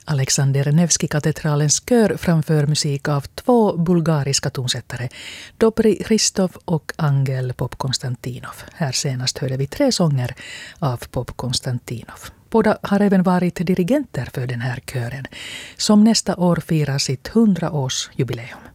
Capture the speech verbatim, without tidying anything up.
Alexander Nevski-katedralens kör framför musik av två bulgariska tonsättare, Dobri Hristov och Angel Pop-Konstantinov. Här senast hörde vi tre sånger av Pop-Konstantinov. Båda har även varit dirigenter för den här kören, som nästa år firar sitt hundraårsjubileum.